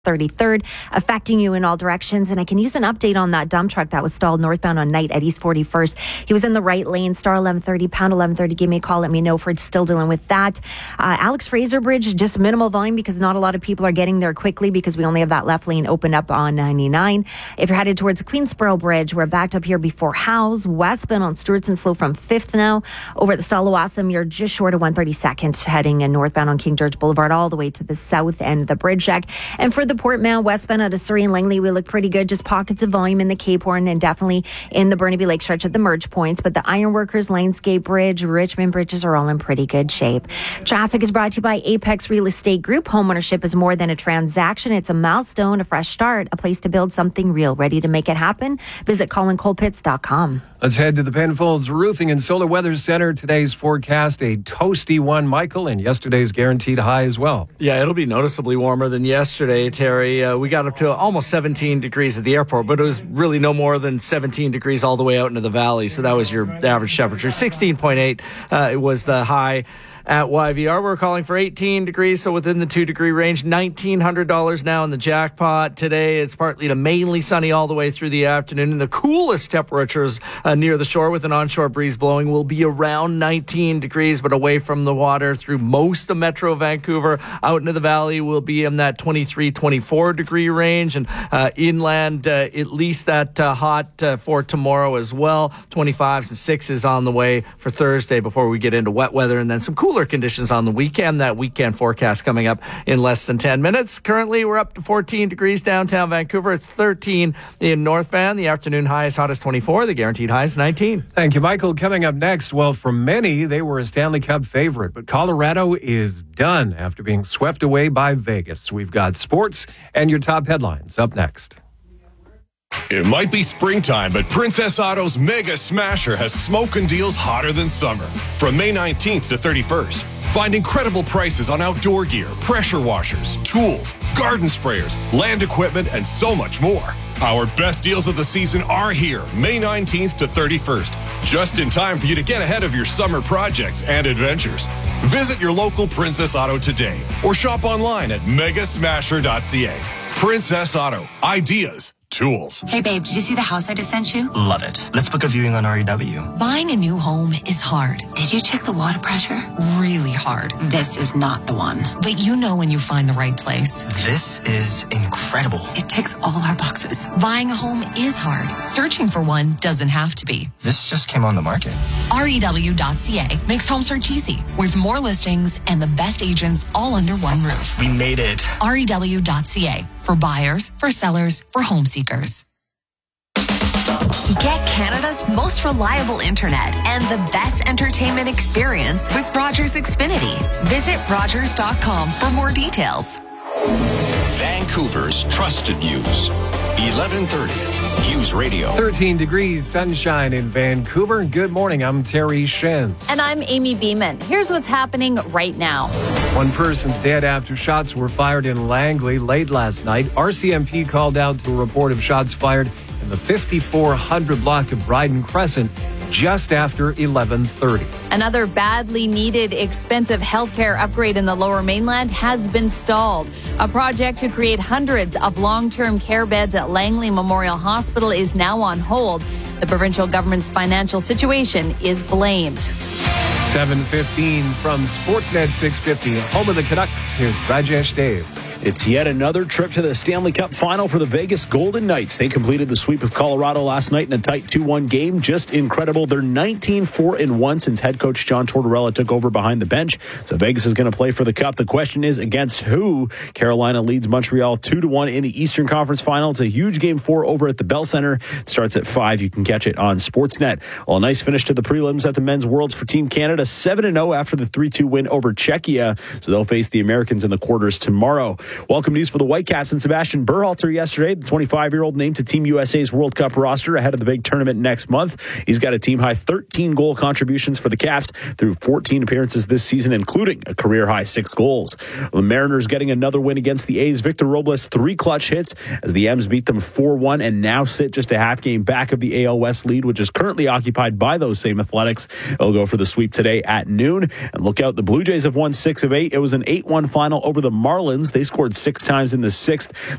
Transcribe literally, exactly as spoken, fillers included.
thirty-third, affecting you in all directions. And I can use an update on that dump truck that was stalled northbound on Knight at East forty-first. He was in the right lane, star eleven thirty, pound eleven thirty. Give me a call, let me know if we're still dealing with that. Uh, Alex Fraser Bridge, just minimal volume because not a lot of people are getting there quickly because we only have that left lane open up on ninety-nine. If you're headed towards the Queensboro Bridge, we're backed up here before Howes. Westbound on Stewartson slow from fifth now. Over at the Stallawasam, you're just short of one thirty-second heading in northbound on King George Boulevard all the way to the south end of the bridge deck. And for the Portman westbound out of Surrey and Langley, we look pretty good. Just pockets of volume in the Cape Horn and definitely in the Burnaby Lake stretch at the merge points. But the Ironworkers, Lionsgate Bridge, Richmond bridges are all in pretty good shape. Traffic is brought to you by Apex Real Estate Group. Homeownership is more than a transaction. It's a milestone, a fresh start, a place to build something real. Ready to make it happen? Visit colin colpitts dot com. Let's head to the Penfolds Roofing and Solar Weather Center. Today's forecast, a toasty one, Michael, and yesterday's guaranteed high as well. Yeah, it'll be noticeably warmer than yesterday, Terry. Uh, we got up to almost seventeen degrees at the airport, but it was really no more than seventeen degrees all the way out into the valley. So that was your average temperature. sixteen point eight uh, it was the high. At Y V R, we're calling for eighteen degrees, so within the two degree range. nineteen hundred dollars now in the jackpot today. It's partly to mainly sunny all the way through the afternoon. And the coolest temperatures uh, near the shore with an onshore breeze blowing will be around nineteen degrees, but away from the water through most of Metro Vancouver. Out into the valley will be in that twenty-three, twenty-four degree range. And uh, inland, uh, at least that uh, hot uh, for tomorrow as well. twenty-fives and sixes on the way for Thursday before we get into wet weather and then some cool Cooler conditions on the weekend. That weekend forecast coming up in less than ten minutes. Currently, we're up to fourteen degrees downtown Vancouver. It's thirteen in North Van. The afternoon high is hot as twenty-four. The guaranteed high is nineteen. Thank you, Michael. Coming up next, well, for many, they were a Stanley Cup favorite, but Colorado is done after being swept away by Vegas. We've got sports and your top headlines up next. It might be springtime, but Princess Auto's Mega Smasher has smoking deals hotter than summer. From May nineteenth to thirty-first, find incredible prices on outdoor gear, pressure washers, tools, garden sprayers, land equipment, and so much more. Our best deals of the season are here, May nineteenth to thirty-first, just in time for you to get ahead of your summer projects and adventures. Visit your local Princess Auto today or shop online at mega smasher dot c a. Princess Auto, ideas, tools. Hey babe, did you see the house I just sent you? Love it. Let's book a viewing on R E W. Buying a new home is hard. Did you check the water pressure? Really hard. This is not the one. But you know when you find the right place. This is incredible. It ticks all our boxes. Buying a home is hard. Searching for one doesn't have to be. This just came on the market. R E W dot c a makes home search easy with more listings and the best agents all under one roof. We made it. R E W dot c a for buyers, for sellers, for home seekers. Get Canada's most reliable internet and the best entertainment experience with Rogers Xfinity. Visit rogers dot com for more details. Vancouver's trusted news. eleven thirty. News Radio. thirteen degrees, sunshine in Vancouver. Good morning. I'm Terry Shens. And I'm Amy Beeman. Here's what's happening right now. One person's dead after shots were fired in Langley late last night. R C M P called out to a report of shots fired in the fifty-four hundred block of Bryden Crescent just after eleven thirty. Another badly needed, expensive healthcare upgrade in the Lower Mainland has been stalled. A project to create hundreds of long-term care beds at Langley Memorial Hospital is now on hold. The provincial government's financial situation is blamed. seven fifteen from Sportsnet six fifty. Home of the Canucks. Here's Rajesh Dave. It's yet another trip to the Stanley Cup final for the Vegas Golden Knights. They completed the sweep of Colorado last night in a tight two one game. Just incredible. They're nineteen four and one since head coach John Tortorella took over behind the bench. So Vegas is going to play for the Cup. The question is against who? Carolina leads Montreal two to one in the Eastern Conference Final. It's a huge game four over at the Bell Center. It starts at five. You can catch it on Sportsnet. Well, a nice finish to the prelims at the Men's Worlds for Team Canada. seven and oh after the three two win over Czechia. So they'll face the Americans in the quarters tomorrow. Welcome news for the Whitecaps and Sebastian Berhalter yesterday. The twenty-five-year-old named to Team U S A's World Cup roster ahead of the big tournament next month. He's got a team-high thirteen goal contributions for the Caps through fourteen appearances this season, including a career-high six goals. The Mariners getting another win against the A's. Victor Robles, three clutch hits as the M's beat them four one and now sit just a half game back of the A L West lead, which is currently occupied by those same Athletics. They'll go for the sweep today at noon. And look out, the Blue Jays have won six of eight. It was an eight one final over the Marlins. They scored scored six times in the sixth.